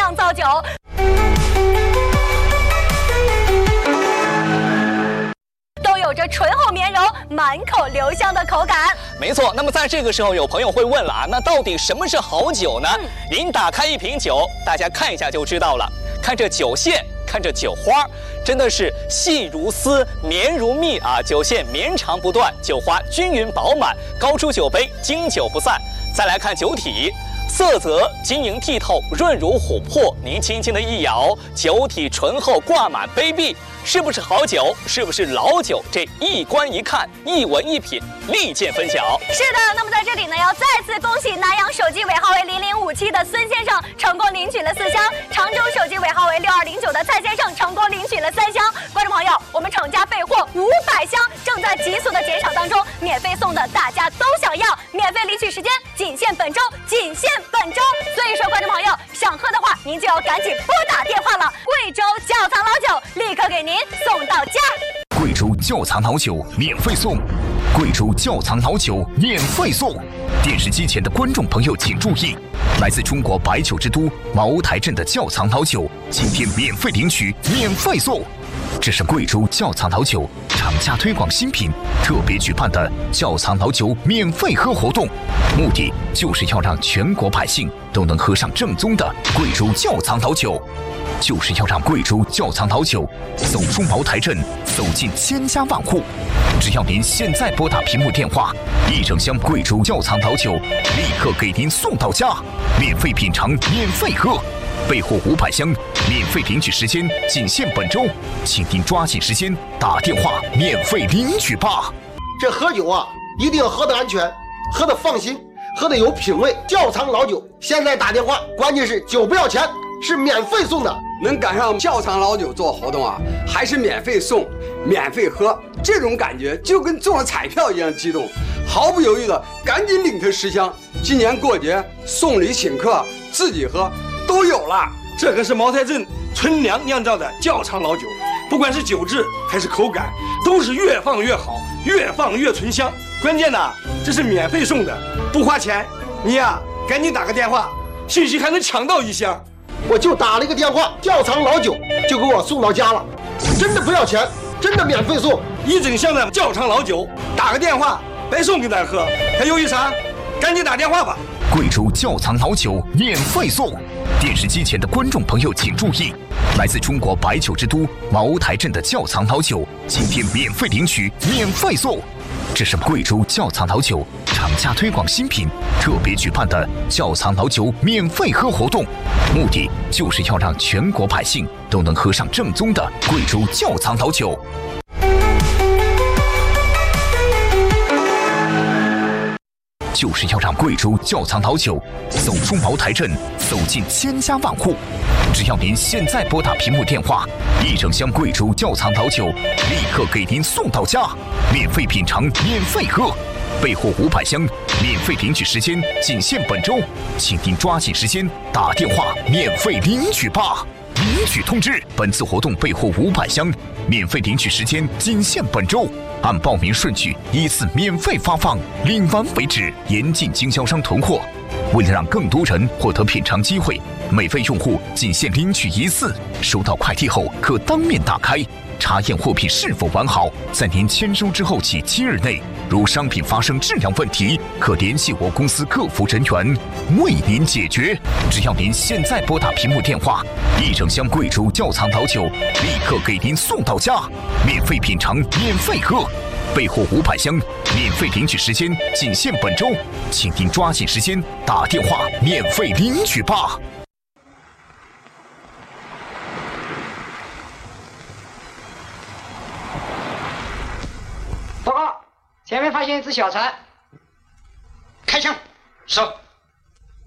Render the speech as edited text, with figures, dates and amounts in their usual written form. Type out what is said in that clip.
酿造酒。都有着醇厚绵柔、满口留香的口感。 没错，那么在这个时候，有朋友会问了啊，那到底什么是好酒呢？您打开一瓶酒，大家看一下就知道了。看这酒线，看这酒花，真的是细如丝，绵如蜜啊！酒线绵长不断，酒花均匀饱满，高出酒杯，经久不散。再来看酒体。色泽晶莹剔透，润如琥珀。您轻轻的一摇，酒体醇厚挂满杯壁，是不是好酒？是不是老酒？这一观一看，一闻一品，立见分晓。 是的，那么在这里呢，要再次恭喜南阳手机尾号为0057的孙先生成功领取了4箱，常州手机尾号为6209的蔡先生成功领取了3箱。观众朋友，我们厂家备货500箱，正在急速的减少当中，免费送的大家都想要，免费领取时间仅限本周，仅限本周。所以说，观众朋友想喝的话，您就要赶紧拨打电话了。贵州窖藏老酒立刻给您送到家。 贵州窖藏老酒免费送，贵州窖藏老酒免费送。电视机前的观众朋友请注意，来自中国白酒之都茅台镇的窖藏老酒，今天免费领取，免费送。这是贵州窖藏老酒厂家推广新品特别举办的窖藏老酒免费喝活动，目的就是要让全国百姓都能喝上正宗的贵州窖藏老酒，就是要让贵州窖藏老酒走出茅台镇，走进千家万户。只要您现在拨打屏幕电话，1整箱贵州窖藏老酒立刻给您送到家，免费品尝，免费喝。备货500箱，免费领取时间仅限本周，请您抓紧时间打电话免费领取吧。 这喝酒啊，一定要喝得安全，喝得放心，喝得有品味。窖藏老酒，现在打电话，关键是酒不要钱，是免费送的。 能赶上窖藏老酒做活动啊，还是免费送、免费喝，这种感觉就跟中了彩票一样激动，毫不犹豫的赶紧领他10箱。今年过节送礼请客，自己喝都有了。 这可是茅台镇纯粮酿造的窖藏老酒，不管是酒质还是口感，都是越放越好，越放越醇香。关键呢，这是免费送的，不花钱。你呀，赶紧打个电话，兴许还能抢到1箱。 我就打了一个电话，窖藏老酒就给我送到家了，真的不要钱，真的免费送 1整箱的窖藏老酒，打个电话白送给咱喝，还犹豫啥？赶紧打电话吧！ 贵州窖藏老酒免费送。电视机前的观众朋友请注意，来自中国白酒之都茅台镇的窖藏老酒，今天免费领取，免费送。这是贵州窖藏老酒厂家推广新品特别举办的窖藏老酒免费喝活动，目的就是要让全国百姓都能喝上正宗的贵州窖藏老酒。就是要让贵州窖藏老酒走出茅台镇，走进千家万户。只要您现在拨打屏幕电话，1整箱贵州窖藏老酒立刻给您送到家，免费品尝，免费喝。备货500箱，免费领取时间仅限本周，请您抓紧时间打电话免费领取吧。领取通知：本次活动备货500箱，免费领取时间仅限本周。按报名顺序依次免费发放，领完为止，严禁经销商囤货。为了让更多人获得品尝机会，每位用户仅限领取1次。收到快递后可当面打开，查验货品是否完好。在您签收之后起7日内，如商品发生质量问题，可联系我公司客服人员为您解决。只要您现在拨打屏幕电话，1整箱贵州窖藏老酒立刻给您送到家，免费品尝，免费喝。备货500箱，免费领取时间仅限本周，请您抓紧时间打电话免费领取吧。 报告，前面发现一只小船， 开枪！是。